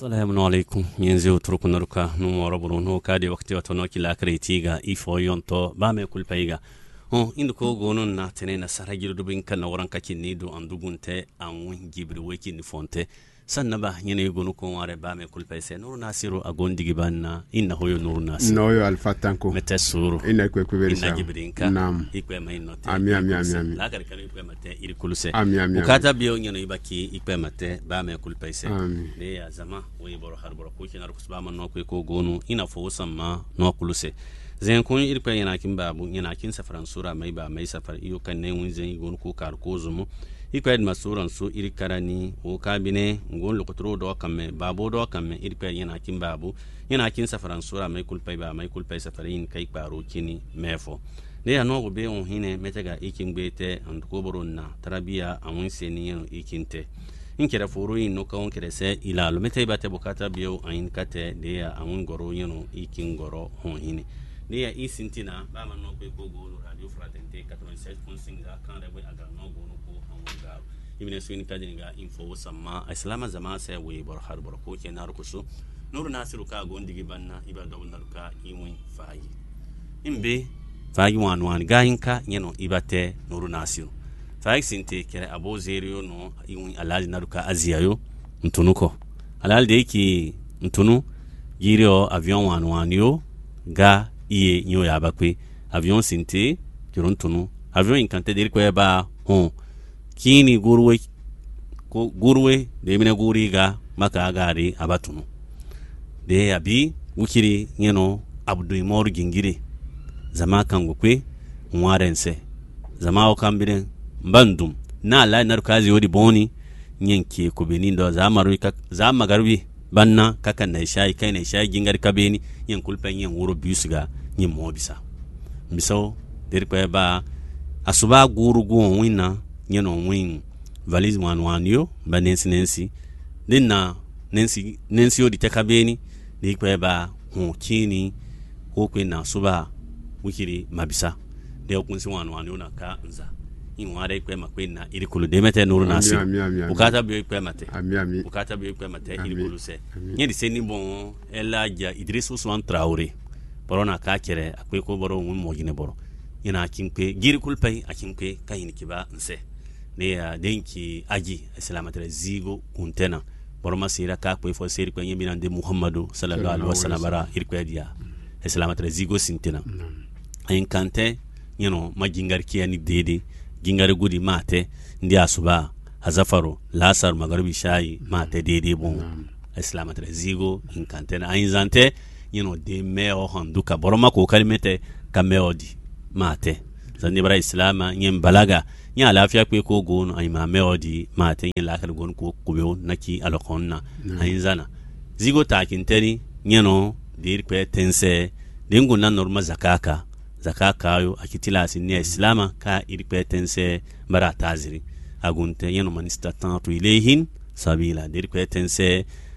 Assalamu alaikum yanzu turkunaruka numo raburu no kadi wakti watono kila kretiga ifo yonto ba me kulpaiga inda ko gonon na tene na saragir dubin kan na waran kakin ni do andugunte an gibri weki ni fonte sanna ba nyene gonu ko ware ba me kulpai se nuru nasiru agondigi banna inna hoyo nuru nasiru noyo alfatanko mete suru inna kwe kuberisa inna gibrinka nam ikwe mai note ami la kar kan ikwe mate iri kuluse ukata biyo nyene ibaki ikwe mate ba me kulpai se ne ya zama we boro har boro ko kenar kusba man no ko gonu ina fo samma no kuluse zen kun irpe yana kin babu yana kin safaran sura mai ba mai safar iyo kan ne wun zen gon ko kar ko zumu ikwe masuran su iri karani o kabine gon lokotro do kamme babu do kamme irpe yana kin babu yana kin safaran sura mai kulpai ba mai kulpai safarin kai baro kini mefo ne ya no go be on hine metega ikin bete and ko boron na tarabiya amun seni yano ikinte in kera foro yin no kawon kere se ilalo mete bate bukata biyo ayin kate de ya amun goro yano ikin goro hon hine ne ya isintina ba man no ko golo radio fraternité 96.5 da kan rewe aga no golo ko hamun garo ibne suini kadin ga info samma islama zama sai we bar har bar ko kenar kusu nuru nasiru ka gondigi banna ibada wonnaruka imun fayi imbe fayi wan gahinka yano ibate nuru nasiru fayi sinte kere abo zeriyo no imun alaji naruka aziyayo ntunuko alal de ki ntunu girio avion wan yo ga iye nyo ya bakwe avion sinte kiron tunu avion inkante dir ko ba kini gurwe de mine guriga maka gari abatunu de abi wukiri yeno abdu mor gingire zama kan gukwe nwarense zama o kambire mbandum na la narkazi wodi boni nyenke ko benindo zama garbi banna kaka na shayi kai na shayi gingar kabeni yen kulpen yen wuro bisuga yen mobisa miso der ko ba asuba gurugu winna yeno win valise wanyo ba nensi dinna nensi odi takabeni de ko ba kini ko ko na suba wikiri mabisa de kunsi wanyo na ka nza in ware ko makwe na iri kulu de mete nuru nasi bukata bi ko mate bukata bi ko mate iri kulu se nyedi seni bon elaja Idriss Ousmane Traoré borona ka kere akwe ko boro mun mojine boro ina kinpe giri kulpai akinpe kayin kiba nse ne ya denki aji islamatre zigo kuntena boro masira ka ko fo seri ko yemina de Muhammadu sallallahu alaihi wasallam bara irko dia islamatre zigo sintena ayin kante majingar kiyani dede gingar gudi mate ndi asuba azafaro lasar magharibi shayi mate dede bon islamatre zigo in kantena ayin zante de meo handuka boroma ko kalimete kameodi mate zani bara islama yin balaga nya lafiya kwe ko gon ay ma meodi mate yin lakal gon ko kubew naki alokonna ayin zana zigo takinteri dir kwe tense dengu na norma zakaka yo akitila sinni islama ka irpe tense bara taziri agunte manista tantu ilehin sabila dir kwe tense